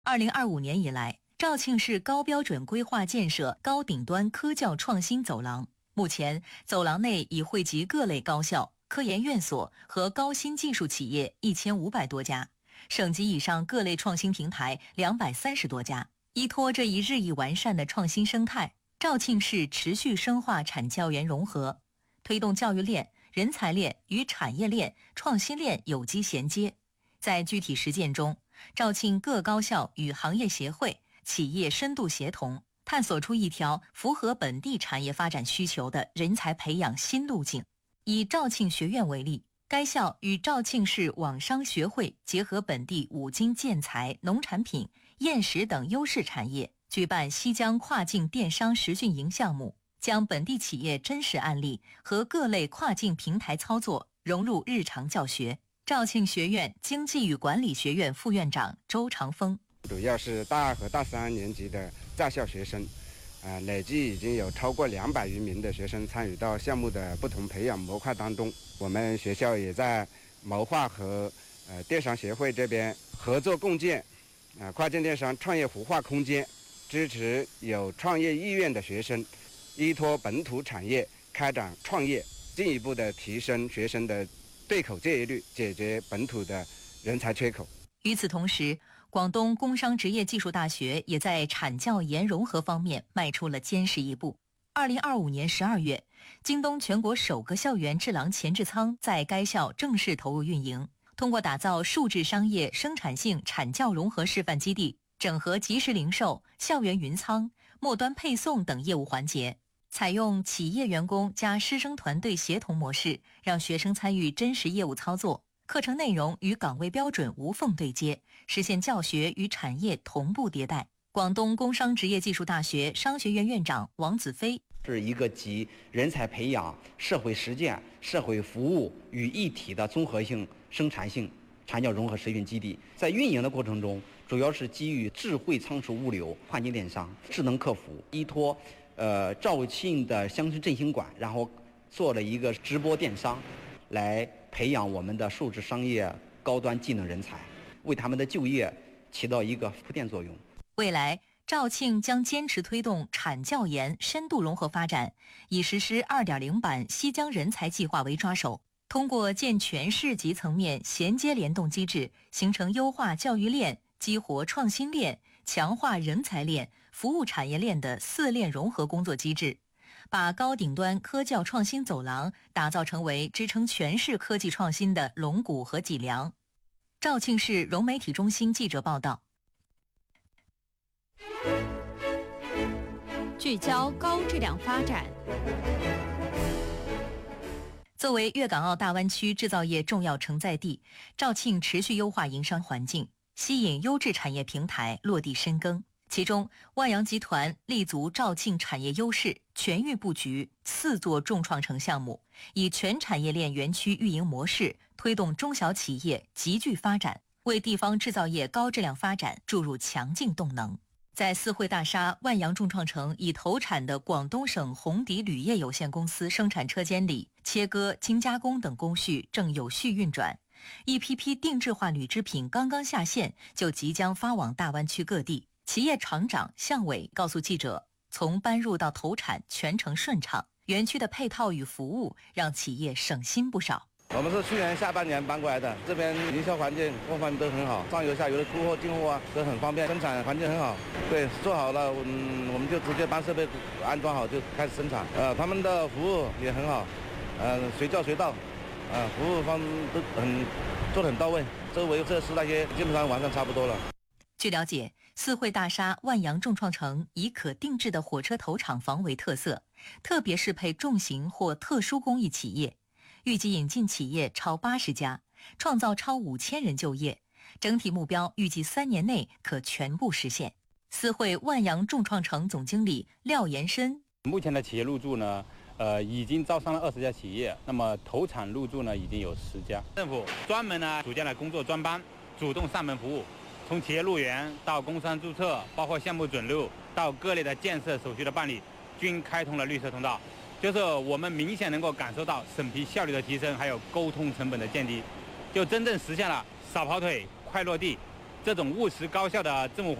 2025年以来，肇庆市高标准规划建设高顶端科教创新走廊，目前走廊内已汇集各类高校、科研院所和高新技术企业1500多家，省级以上各类创新平台230多家。依托这一日益完善的创新生态，肇庆市持续深化产教研融合，推动教育链、人才链与产业链、创新链有机衔接。在具体实践中，肇庆各高校与行业协会、企业深度协同，探索出一条符合本地产业发展需求的人才培养新路径。以肇庆学院为例，该校与肇庆市网商学会结合本地五金建材、农产品、验石等优势产业，举办西江跨境电商实训营项目，将本地企业真实案例和各类跨境平台操作融入日常教学。肇庆学院经济与管理学院副院长周长峰： 主要是大二和大三年级的在校学生，累计已经有超过200余名的学生参与到项目的不同培养模块当中。我们学校也在谋划和电商协会这边合作共建跨境电商创业孵化空间，支持有创业意愿的学生依托本土产业开展创业，进一步的提升学生的对口就业率，解决本土的人才缺口。 与此同时，广东工商职业技术大学也在产教研融合方面迈出了坚实一步。2025年12月，京东全国首个校园智囊前置仓在该校正式投入运营。通过打造数字商业生产性产教融合示范基地，整合即时零售、校园云仓、末端配送等业务环节，采用企业员工加师生团队协同模式，让学生参与真实业务操作，课程内容与岗位标准无缝对接，实现教学与产业同步迭代。广东工商职业技术大学商学院院长王子飞： 是一个集人才培养、社会实践、社会服务于一体的综合性生产性产教融合实训基地。在运营的过程中，主要是基于智慧仓储物流、跨境电商、智能客服，依托肇庆的乡村振兴馆，然后做了一个直播电商，来培养我们的数字商业高端技能人才，为他们的就业起到一个铺垫作用。 未来，肇庆将坚持推动产教研深度融合发展，以实施2.0版西江人才计划为抓手，通过建全市级层面衔接联动机制，形成优化教育链、激活创新链、强化人才链、服务产业链的4链融合工作机制，把高顶端科教创新走廊打造成为支撑全市科技创新的龙骨和脊梁。肇庆市融媒体中心记者报道。 聚焦高质量发展。 作为粤港澳大湾区制造业重要承载地，肇庆持续优化营商环境，吸引优质产业平台落地深耕。其中，万洋集团立足肇庆产业优势，全域布局4座重创城项目，以全产业链园区运营模式推动中小企业集聚发展，为地方制造业高质量发展注入强劲动能。在四惠大厦万洋重创城已投产的广东省宏迪铝业有限公司生产车间里，切割、精加工等工序正有序运转，一批批定制化铝制品刚刚下线，就即将发往大湾区各地。企业厂长向伟告诉记者，从搬入到投产全程顺畅，园区的配套与服务让企业省心不少。 我们是去年下半年搬过来的，这边营销环境各方面都很好，上游下游的出货进货都很方便，生产环境很好。对，做好了，我们就直接把设备安装好就开始生产。他们的服务也很好，随叫随到，服务方都做得很到位，周围设施那些基本上完善差不多了。 据了解，四惠大厦万洋重创城以可定制的火车头厂房为特色，特别适配重型或特殊工艺企业，预计引进企业超80家，创造超5000人就业，整体目标预计3年内可全部实现。四惠万洋重创城总经理廖延伸： 目前的企业入驻呢，已经招商了20家企业，那么投产入驻呢已经有10家。政府专门呢组建了工作专班，主动上门服务，从企业入园到工商注册，包括项目准入到各类的建设手续的办理，均开通了绿色通道。就是我们明显能够感受到审批效率的提升，还有沟通成本的降低，就真正实现了少跑腿、快落地， 这种务实高效的政务